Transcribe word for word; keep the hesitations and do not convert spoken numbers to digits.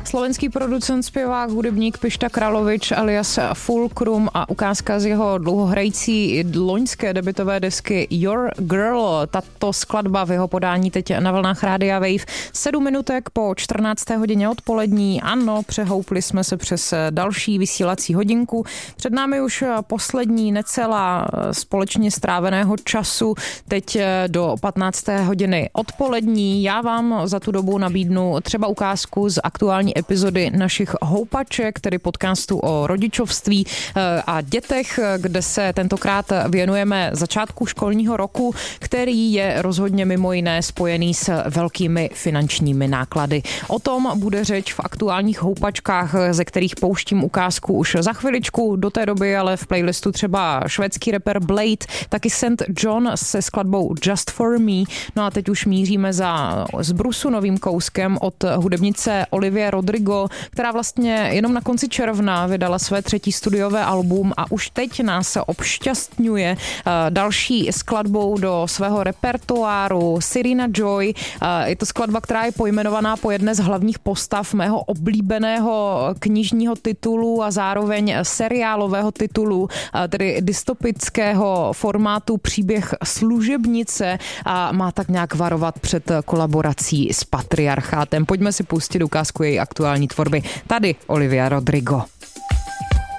Slovenský producent, zpěvák, hudebník Pišta Kralovič alias Fulcrum a ukázka z jeho dlouhohrající loňské debutové desky Your Girl. Tato skladba v jeho podání teď na vlnách Rádia Wave. Sedm minutek po čtrnácté hodině odpolední. Ano, přehoupli jsme se přes další vysílací hodinku. Před námi už poslední necelá společně stráveného času. Teď do patnácté hodiny odpolední. Já vám za tu dobu nabídnu třeba ukázku z aktuální epizody našich Houpaček, tedy podcastu o rodičovství a dětech, kde se tentokrát věnujeme začátku školního roku, který je rozhodně mimo jiné spojený s velkými finančními náklady. O tom bude řeč v aktuálních Houpačkách, ze kterých pouštím ukázku už za chviličku. Do té doby ale v playlistu třeba švédský rapper Blade, taky Saint John se skladbou Just for Me. No a teď už míříme za zbrusu novým kouskem od hudebnice Olivia Rodrigo, která vlastně jenom na konci června vydala své třetí studiové album a už teď nás obšťastňuje další skladbou do svého repertoáru Serena Joy. Je to skladba, která je pojmenovaná po jedné z hlavních postav mého oblíbeného knižního titulu a zároveň seriálového titulu, tedy dystopického formátu Příběh služebnice a má tak nějak varovat před kolaborací s patriarchátem. Pojďme si pustit ukázku její aktuální tvorby. Tady Olivia Rodrigo.